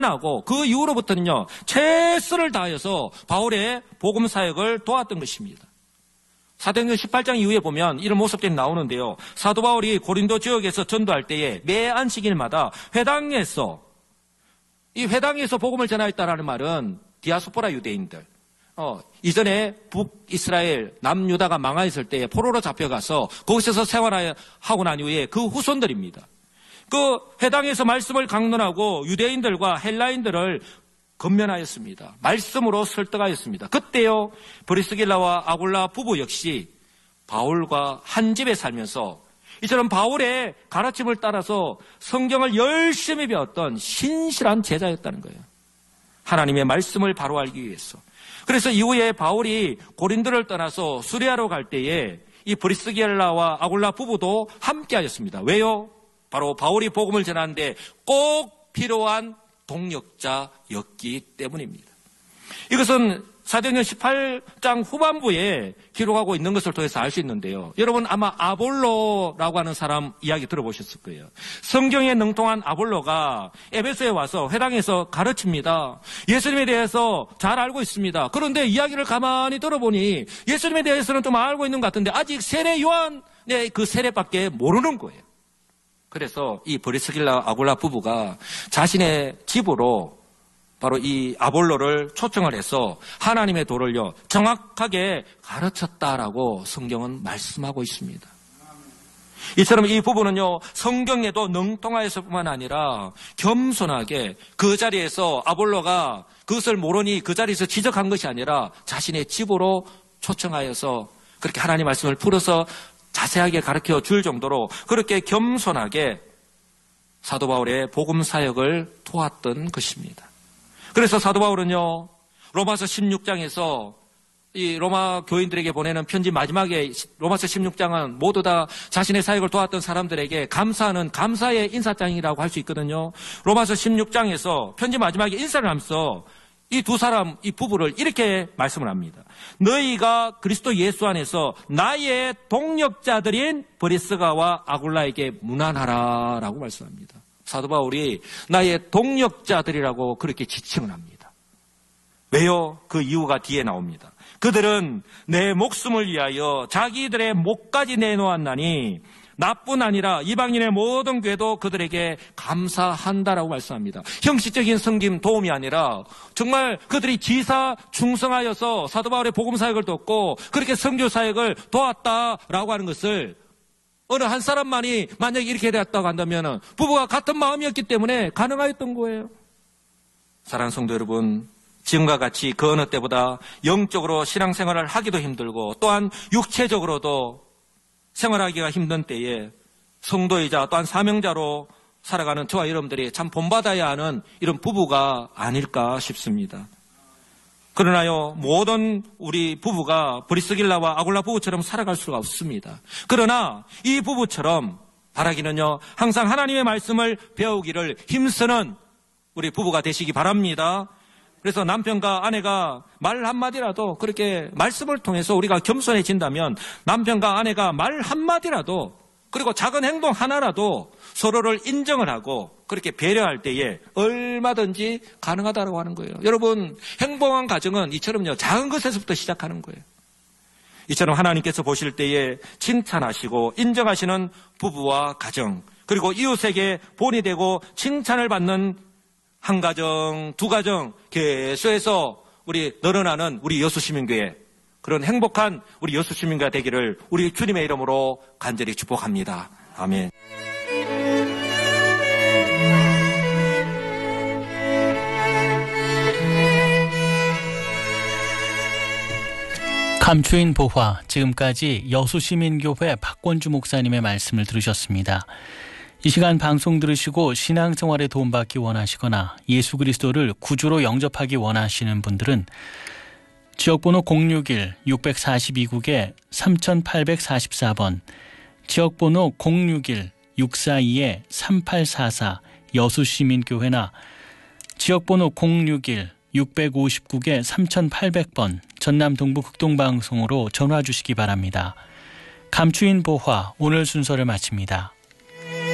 하고 그 이후로부터는요 최선을 다해서 바울의 복음 사역을 도왔던 것입니다. 사도행전 18장 이후에 보면 이런 모습들이 나오는데요. 사도 바울이 고린도 지역에서 전도할 때에 매 안식일마다 회당에서 복음을 전하였다라는 말은 디아스포라 유대인들, 이전에 북이스라엘 남유다가 망하였을 때에 포로로 잡혀가서 거기서 생활하고 난 이후에 그 후손들입니다. 그 회당에서 말씀을 강론하고 유대인들과 헬라인들을 건면하였습니다. 말씀으로 설득하였습니다. 그때요 브리스길라와 아굴라 부부 역시 바울과 한 집에 살면서 이처럼 바울의 가르침을 따라서 성경을 열심히 배웠던 신실한 제자였다는 거예요. 하나님의 말씀을 바로 알기 위해서. 그래서 이후에 바울이 고린도를 떠나서 수리아로 갈 때에 이 브리스길라와 아굴라 부부도 함께 하였습니다. 왜요? 바로 바울이 복음을 전하는데 꼭 필요한 동역자였기 때문입니다. 이것은 사도행전 18장 후반부에 기록하고 있는 것을 통해서 알 수 있는데요. 여러분 아마 아볼로라고 하는 사람 이야기 들어보셨을 거예요. 성경에 능통한 아볼로가 에베소에 와서 회당에서 가르칩니다. 예수님에 대해서 잘 알고 있습니다. 그런데 이야기를 가만히 들어보니 예수님에 대해서는 좀 알고 있는 것 같은데 아직 세례 요한의 그 세례밖에 모르는 거예요. 그래서 이 브리스길라 아굴라 부부가 자신의 집으로 바로 이 아볼로를 초청을 해서 하나님의 도를요 정확하게 가르쳤다라고 성경은 말씀하고 있습니다. 이처럼 이 부부는요 성경에도 능통하였을 뿐만 아니라 겸손하게 그 자리에서 아볼로가 그것을 모르니 그 자리에서 지적한 것이 아니라 자신의 집으로 초청하여서 그렇게 하나님 말씀을 풀어서 자세하게 가르쳐 줄 정도로 그렇게 겸손하게 사도 바울의 복음 사역을 도왔던 것입니다. 그래서 사도 바울은요 로마서 16장에서 이 로마 교인들에게 보내는 편지 마지막에 로마서 16장은 모두 다 자신의 사역을 도왔던 사람들에게 감사하는 감사의 인사장이라고 할 수 있거든요. 로마서 16장에서 편지 마지막에 인사를 하면서 이 두 사람, 이 부부를 이렇게 말씀을 합니다. 너희가 그리스도 예수 안에서 나의 동역자들인 브리스가와 아굴라에게 문안하라 라고 말씀합니다. 사도 바울이 나의 동역자들이라고 그렇게 지칭을 합니다. 왜요? 그 이유가 뒤에 나옵니다. 그들은 내 목숨을 위하여 자기들의 목까지 내놓았나니 나뿐 아니라 이방인의 모든 교회도 그들에게 감사한다라고 말씀합니다. 형식적인 섬김 도움이 아니라 정말 그들이 지사 충성하여서 사도 바울의 복음 사역을 돕고 그렇게 선교 사역을 도왔다라고 하는 것을 어느 한 사람만이 만약에 이렇게 되었다고 한다면 부부가 같은 마음이었기 때문에 가능하였던 거예요. 사랑하는 성도 여러분, 지금과 같이 그 어느 때보다 영적으로 신앙생활을 하기도 힘들고 또한 육체적으로도 생활하기가 힘든 때에 성도이자 또한 사명자로 살아가는 저와 여러분들이 참 본받아야 하는 이런 부부가 아닐까 싶습니다. 그러나요, 모든 우리 부부가 브리스길라와 아굴라 부부처럼 살아갈 수가 없습니다. 그러나 이 부부처럼 바라기는요, 항상 하나님의 말씀을 배우기를 힘쓰는 우리 부부가 되시기 바랍니다. 그래서 남편과 아내가 말 한마디라도 그렇게 말씀을 통해서 우리가 겸손해진다면 남편과 아내가 말 한마디라도 그리고 작은 행동 하나라도 서로를 인정을 하고 그렇게 배려할 때에 얼마든지 가능하다고 하는 거예요. 여러분, 행복한 가정은 이처럼요, 작은 것에서부터 시작하는 거예요. 이처럼 하나님께서 보실 때에 칭찬하시고 인정하시는 부부와 가정, 그리고 이웃에게 본이 되고 칭찬을 받는 한 가정, 두 가정 계속해서 우리 늘어나는 우리 여수시민교회, 그런 행복한 우리 여수시민교회가 되기를 우리 주님의 이름으로 간절히 축복합니다. 아멘. 감추인 보화, 지금까지 여수시민교회 박권주 목사님의 말씀을 들으셨습니다. 이 시간 방송 들으시고 신앙생활에 도움받기 원하시거나 예수 그리스도를 구주로 영접하기 원하시는 분들은 지역번호 061-642국에 3844번, 지역번호 061-642-3844 여수시민교회나 지역번호 061-659국에 3800번 전남 동부 극동방송으로 전화 주시기 바랍니다. 감추인 보화, 오늘 순서를 마칩니다.